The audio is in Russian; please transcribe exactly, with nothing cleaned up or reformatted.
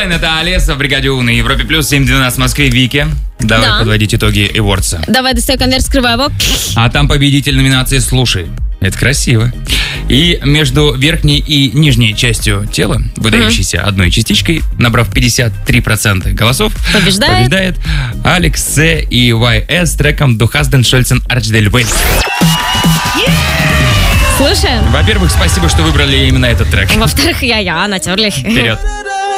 Лорен, это Олеса в бригаде У на Европе плюс семь двенадцать в Москве. Вики, давай Да. подводить итоги Эвордса. Давай, достай конверт, скрывай его. А там победитель номинации «Слушай». Это красиво. И между верхней и нижней частью тела, выдающейся одной частичкой, набрав пятьдесят три процента голосов, Побеждает. побеждает Алекс С. и Вай Эс с треком «Du hast den schönsten Arsch der Welt». Слушаем. Во-первых, спасибо, что выбрали именно этот трек. Во-вторых, я-я, натерлих. Вперед.